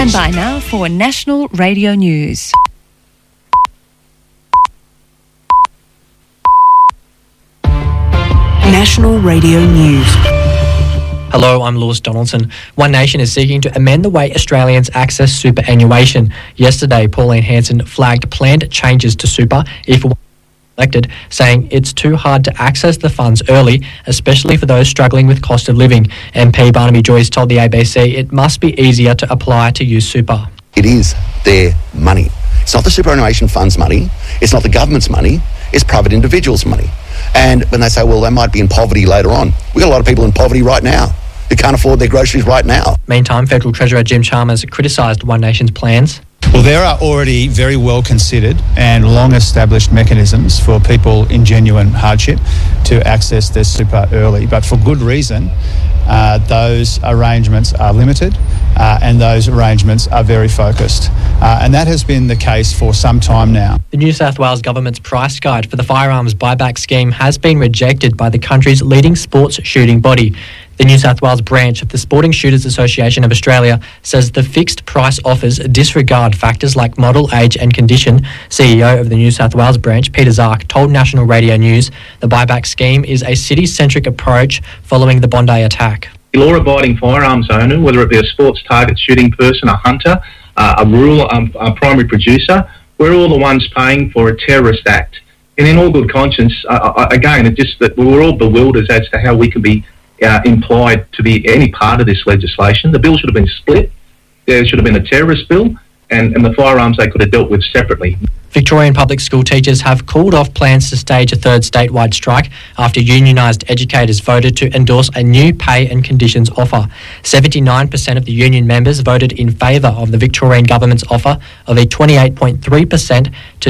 Stand by now for National Radio News. National Radio News. Hello, I'm Lewis Donaldson. One Nation is seeking to amend the way Australians access superannuation. Yesterday, Pauline Hanson flagged planned changes to super if elected, saying it's too hard to access the funds early, especially for those struggling with cost of living. MP Barnaby Joyce told the ABC it must be easier to apply to use super. It is their money. It's not the superannuation fund's money. It's not the government's money. It's private individuals' money. And when they say, well, they might be in poverty later on, we've got a lot of people in poverty right now who can't afford their groceries right now. Meantime, Federal Treasurer Jim Chalmers criticised One Nation's plans. Well, there are already very well considered and long established mechanisms for people in genuine hardship to access their super early, but for good reason. Those arrangements are limited and those arrangements are very focused. And that has been the case for some time now. The New South Wales Government's price guide for the firearms buyback scheme has been rejected by the country's leading sports shooting body. The New South Wales branch of the Sporting Shooters Association of Australia says the fixed price offers disregard factors like model, age and condition. CEO of the New South Wales branch, Peter Zark, told National Radio News the buyback scheme is a city-centric approach following the Bondi attack. The law-abiding firearms owner, whether it be a sports target shooting person, a hunter, a rural a primary producer, we're all the ones paying for a terrorist act. And in all good conscience, again, it's just that we're all bewildered as to how we can be implied to be any part of this legislation. The bill should have been split. There should have been a terrorist bill, and the firearms they could have dealt with separately. Victorian public school teachers have called off plans to stage a third statewide strike after unionised educators voted to endorse a new pay and conditions offer. 79% of the union members voted in favour of the Victorian government's offer of a 28.3% to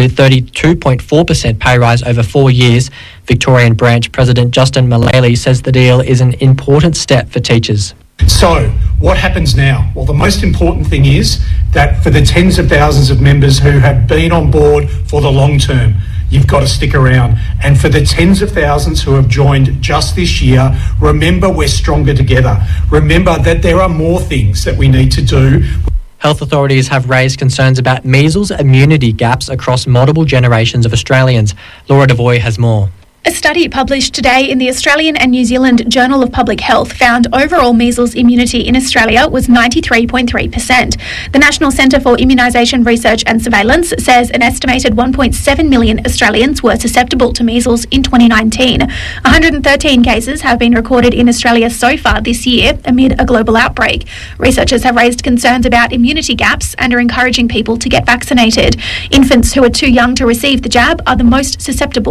32.4% pay rise over 4 years. Victorian branch President Justin Mullally says the deal is an important step for teachers. So, what happens now? Well, the most important thing is that for the tens of thousands of members who have been on board for the long term, you've got to stick around. And for the tens of thousands who have joined just this year, remember we're stronger together. Remember that there are more things that we need to do. Health authorities have raised concerns about measles immunity gaps across multiple generations of Australians. Laura Devoy has more. A study published today in the Australian and New Zealand Journal of Public Health found overall measles immunity in Australia was 93.3%. The National Centre for Immunisation Research and Surveillance says an estimated 1.7 million Australians were susceptible to measles in 2019. 113 cases have been recorded in Australia so far this year amid a global outbreak. Researchers have raised concerns about immunity gaps and are encouraging people to get vaccinated. Infants who are too young to receive the jab are the most susceptible